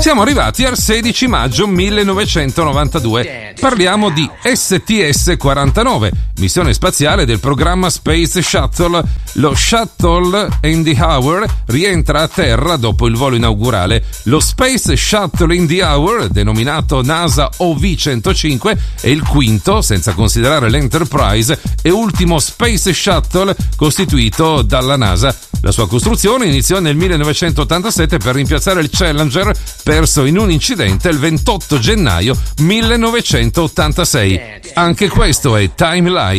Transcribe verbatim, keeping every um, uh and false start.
Siamo arrivati al sedici maggio millenovecentonovantadue. Parliamo di S T S quarantanove, missione spaziale del programma Space Shuttle. Lo Shuttle Endeavour rientra a terra dopo il volo inaugurale. Lo Space Shuttle Endeavour, denominato NASA O V centocinque, è il quinto, senza considerare l'Enterprise, e ultimo Space Shuttle costituito dalla NASA. La sua costruzione iniziò nel millenovecentottantasette per rimpiazzare il Challenger, perso in un incidente il ventotto gennaio millenovecentottantasei. Anche questo è Timeline.